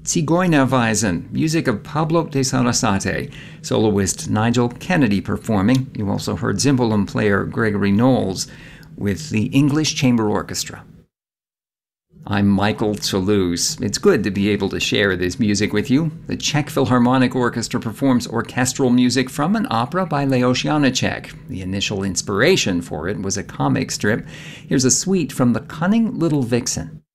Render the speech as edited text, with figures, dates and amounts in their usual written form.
Zigeunerweisen, music of Pablo de Sarasate, soloist Nigel Kennedy performing. You also heard Zimbalom player Gregory Knowles with the English Chamber Orchestra. I'm Michael Toulouse. It's good to be able to share this music with you. The Czech Philharmonic Orchestra performs orchestral music from an opera by Leos Janáček. The initial inspiration for it was a comic strip. Here's a suite from The Cunning Little Vixen.